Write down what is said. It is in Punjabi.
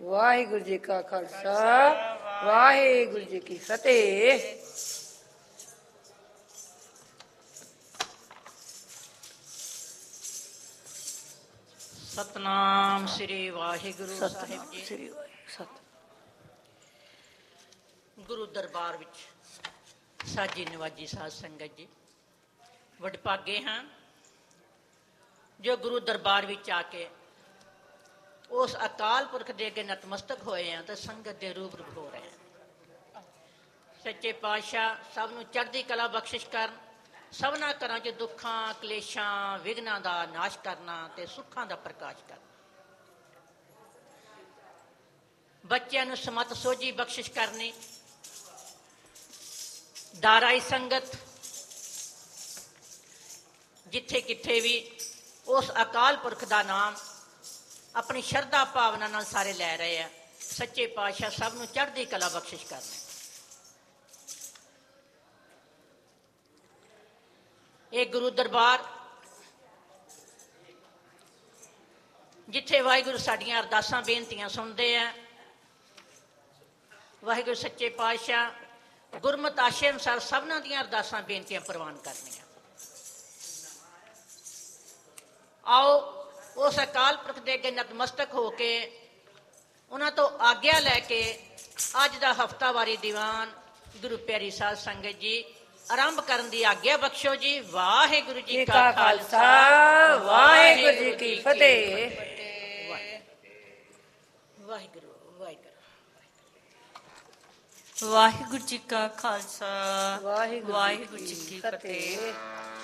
ਵਾਹਿਗੁਰੂ ਜੀ ਕਾ ਖਾਲਸਾ ਵਾਹਿਗੁਰੂ ਜੀ ਕੀ ਫਤਿਹ। ਸਤਨਾਮ ਸ੍ਰੀ ਵਾਹਿਗੁਰੂ ਸਾਹਿਬ ਸਤਨਾਮ ਜੀ। ਸ੍ਰੀ ਵਾਹਿਗੁਰੂ ਸਤ ਗੁਰੂ ਦਰਬਾਰ ਵਿੱਚ ਸਾਜੀ ਨਿਵਾਜੀ ਸਾਧ ਸੰਗਤ ਜੀ, ਵਡਭਾਗੇ ਹਾਂ ਜੋ ਗੁਰੂ ਦਰਬਾਰ ਵਿੱਚ ਆ ਕੇ ਉਸ ਅਕਾਲ ਪੁਰਖ ਦੇ ਅੱਗੇ ਨਤਮਸਤਕ ਹੋਏ ਆ ਤੇ ਸੰਗਤ ਦੇ ਰੂਬਰੂ ਹੋ ਰਹੇ ਆ। ਸੱਚੇ ਪਾਤਸ਼ਾਹ ਸਭ ਨੂੰ ਚੜ੍ਹਦੀ ਕਲਾ ਬਖਸ਼ਿਸ਼ ਕਰਨ, ਸਭਨਾ ਘਰਾਂ 'ਚ ਦੁੱਖਾਂ ਕਲੇਸ਼ਾਂ ਵਿਘਨਾਂ ਦਾ ਨਾਸ਼ ਕਰਨਾ ਤੇ ਸੁੱਖਾਂ ਦਾ ਪ੍ਰਕਾਸ਼ ਕਰਨਾ। ਬੱਚਿਆਂ ਨੂੰ ਸਮਤ ਸੋਝੀ ਬਖਸ਼ਿਸ਼ ਕਰਨੀ। ਦਾਰਾਈ ਸੰਗਤ ਜਿੱਥੇ ਕਿੱਥੇ ਵੀ ਉਸ ਅਕਾਲ ਪੁਰਖ ਦਾ ਨਾਮ ਆਪਣੀ ਸ਼ਰਧਾ ਭਾਵਨਾ ਨਾਲ ਸਾਰੇ ਲੈ ਰਹੇ ਆ। ਸੱਚੇ ਪਾਤਸ਼ਾਹ ਸਭ ਨੂੰ ਚੜ੍ਹਦੀ ਕਲਾ ਬਖਸ਼ਿਸ਼ ਕਰਨੀ। ਇਹ ਗੁਰੂ ਦਰਬਾਰ ਜਿੱਥੇ ਵਾਹਿਗੁਰੂ ਸਾਡੀਆਂ ਅਰਦਾਸਾਂ ਬੇਨਤੀਆਂ ਸੁਣਦੇ ਆ। ਵਾਹਿਗੁਰੂ ਸੱਚੇ ਪਾਤਸ਼ਾਹ ਗੁਰਮਤਿ ਆਸ਼ੇ ਅਨੁਸਾਰ ਸਭਨਾਂ ਦੀਆਂ ਅਰਦਾਸਾਂ ਬੇਨਤੀਆਂ ਪ੍ਰਵਾਨ ਕਰਨੀਆਂ। ਆਓ ਉਸ ਅਕਾਲ ਪੁਰਖ ਦੇ ਅੱਗੇ ਨਤਮਸਤਕ ਹੋ ਕੇ ਉਹਨਾਂ ਤੋਂ ਆਗਿਆ ਲੈ ਕੇ ਅੱਜ ਦਾ ਹਫ਼ਤਾਵਾਰੀ ਦੀਵਾਨ ਗੁਰੂ ਪਿਆਰੀ ਸਾਧ ਸੰਗਤ ਜੀ ਆਰੰਭ ਕਰਨ ਦੀ ਆਗਿਆ ਬਖਸ਼ੋ ਜੀ। ਵਾਹਿਗੁਰੂ ਜੀ ਕਾ ਖਾਲਸਾ ਵਾਹਿਗੁਰੂ ਜੀ ਕੀ ਫਤਿਹ। ਵਾਹਿਗੁਰੂ ਵਾਹਿਗੁਰੂ ਵਾਹਿਗੁਰੂ ਜੀ ਕਾ ਖਾਲਸਾ ਵਾਹਿਗੁਰੂ ਵਾਹਿਗੁਰੂ ਜੀ ਕੀ ਫਤਿਹ।